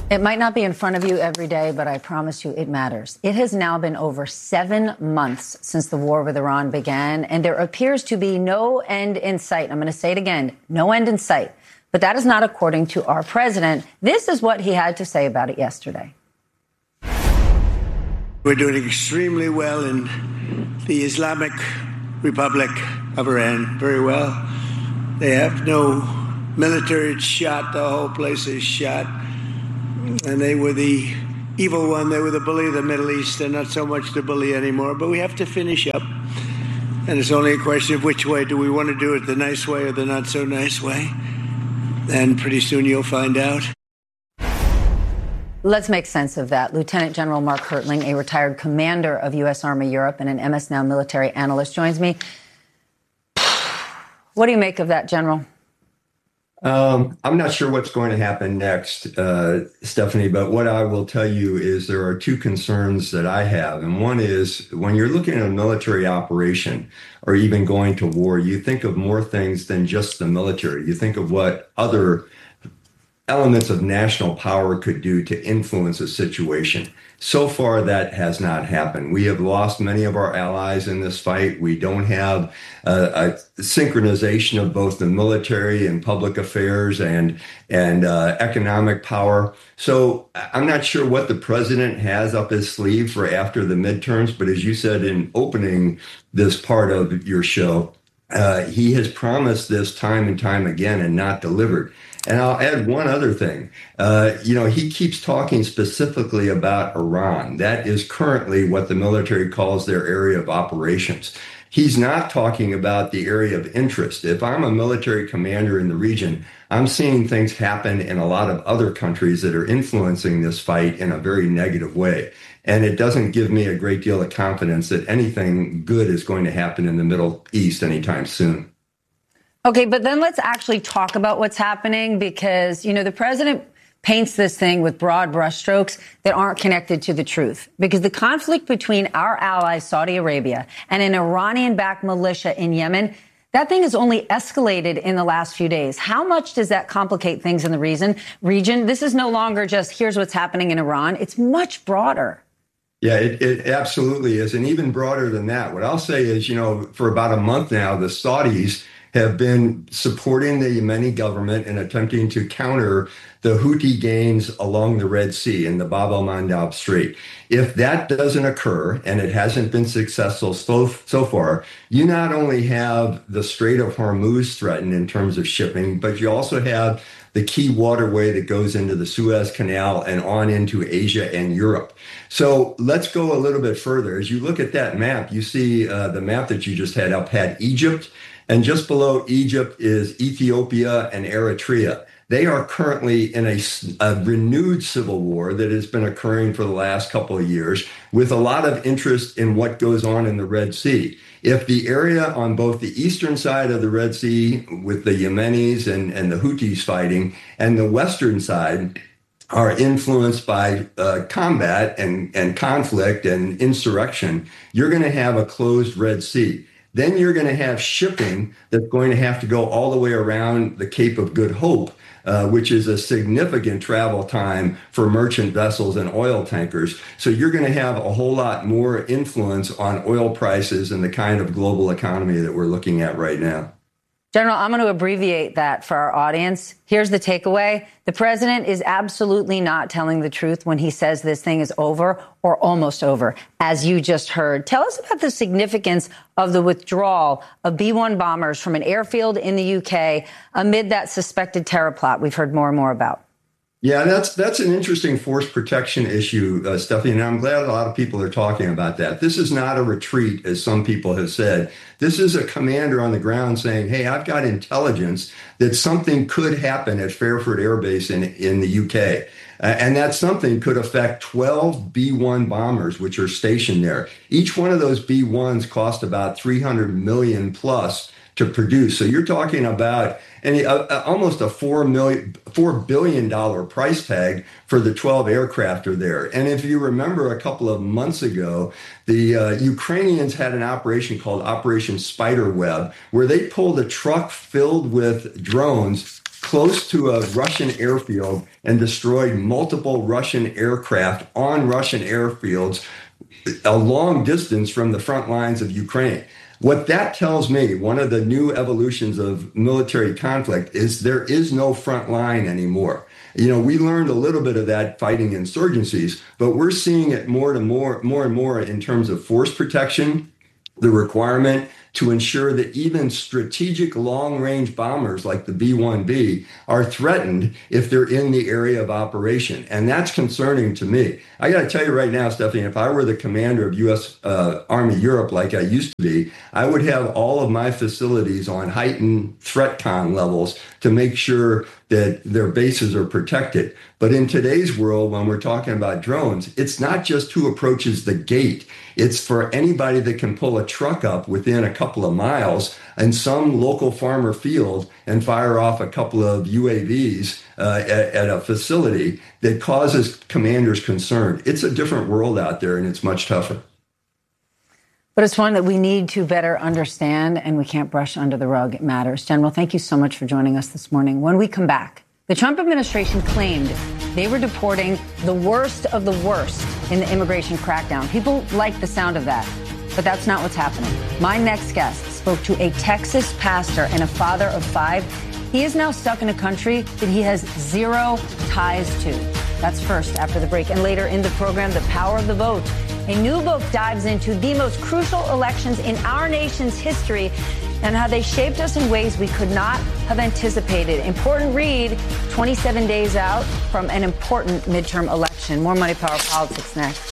It might not be in front of you every day, but I promise you it matters. It has now been over 7 months since the war with Iran began, and there appears to be no end in sight. I'm going to say it again, no end in sight. But that is not according to our president. This is what he had to say about it yesterday. We're doing extremely well in the Islamic Republic of Iran, very well. They have no military. It's shot. The whole place is shot. And they were the evil one. They were the bully of the Middle East. They're not so much the bully anymore. But we have to finish up. And it's only a question of which way. Do we want to do it the nice way or the not so nice way? And pretty soon you'll find out. Let's make sense of that. Lieutenant General Mark Hertling, a retired commander of U.S. Army Europe and an MS Now military analyst, joins me. What do you make of that, General? I'm not sure what's going to happen next, Stephanie, but what I will tell you is there are two concerns that I have. And one is when you're looking at a military operation or even going to war, you think of more things than just the military. You think of what other elements of national power could do to influence a situation. So far, that has not happened. We have lost many of our allies in this fight. We don't have a synchronization of both the military and public affairs and economic power. So I'm not sure what the president has up his sleeve for after the midterms. But as you said in opening this part of your show, he has promised this time and time again and not delivered. And I'll add one other thing. He keeps talking specifically about Iran. That is currently what the military calls their area of operations. He's not talking about the area of interest. If I'm a military commander in the region, I'm seeing things happen in a lot of other countries that are influencing this fight in a very negative way. And it doesn't give me a great deal of confidence that anything good is going to happen in the Middle East anytime soon. Okay, but then let's actually talk about what's happening because, the president paints this thing with broad brushstrokes that aren't connected to the truth. Because the conflict between our ally, Saudi Arabia, and an Iranian-backed militia in Yemen, that thing has only escalated in the last few days. How much does that complicate things in the region? This is no longer just here's what's happening in Iran. It's much broader. Yeah, it absolutely is. And even broader than that. What I'll say is, for about a month now, the Saudis have been supporting the Yemeni government and attempting to counter the Houthi gains along the Red Sea and the Bab el-Mandab Strait. If that doesn't occur, and it hasn't been successful so far, you not only have the Strait of Hormuz threatened in terms of shipping, but you also have the key waterway that goes into the Suez Canal and on into Asia and Europe. So let's go a little bit further. As you look at that map, you see the map that you just had up had Egypt, and just below Egypt is Ethiopia and Eritrea. They are currently in a renewed civil war that has been occurring for the last couple of years with a lot of interest in what goes on in the Red Sea. If the area on both the eastern side of the Red Sea with the Yemenis and the Houthis fighting and the western side are influenced by combat and conflict and insurrection, you're going to have a closed Red Sea. Then you're going to have shipping that's going to have to go all the way around the Cape of Good Hope, which is a significant travel time for merchant vessels and oil tankers. So you're going to have a whole lot more influence on oil prices and the kind of global economy that we're looking at right now. General, I'm going to abbreviate that for our audience. Here's the takeaway. The president is absolutely not telling the truth when he says this thing is over or almost over, as you just heard. Tell us about the significance of the withdrawal of B-1 bombers from an airfield in the UK amid that suspected terror plot we've heard more and more about. Yeah, that's an interesting force protection issue, Stephanie, and I'm glad a lot of people are talking about that. This is not a retreat, as some people have said. This is a commander on the ground saying, hey, I've got intelligence that something could happen at Fairford Air Base in the UK. And that something could affect 12 B-1 bombers, which are stationed there. Each one of those B-1s cost about $300 million plus to produce. So you're talking about almost a $4 billion price tag for the 12 aircraft are there. And if you remember a couple of months ago, the Ukrainians had an operation called Operation Spiderweb, where they pulled a truck filled with drones close to a Russian airfield and destroyed multiple Russian aircraft on Russian airfields a long distance from the front lines of Ukraine. What that tells me, one of the new evolutions of military conflict, is there is no front line anymore. You know, we learned a little bit of that fighting insurgencies, but we're seeing it more and more in terms of force protection, the requirement to ensure that even strategic long-range bombers like the B-1B are threatened if they're in the area of operation. And that's concerning to me. I got to tell you right now, Stephanie, if I were the commander of U.S. Army Europe like I used to be, I would have all of my facilities on heightened ThreatCon levels to make sure that their bases are protected. But in today's world, when we're talking about drones, it's not just who approaches the gate. It's for anybody that can pull a truck up within a couple of miles in some local farmer field and fire off a couple of UAVs at a facility that causes commanders concern. It's a different world out there, and it's much tougher. But it's one that we need to better understand, and we can't brush under the rug. It matters. General, thank you so much for joining us this morning. When we come back, the Trump administration claimed they were deporting the worst of the worst in the immigration crackdown. People like the sound of that, but that's not what's happening. My next guest spoke to a Texas pastor and a father of 5. He is now stuck in a country that he has zero ties to. That's first after the break. And later in the program, The Power of the Vote. A new book dives into the most crucial elections in our nation's history and how they shaped us in ways we could not have anticipated. Important read, 27 days out from an important midterm election. More Money, Power, Politics next.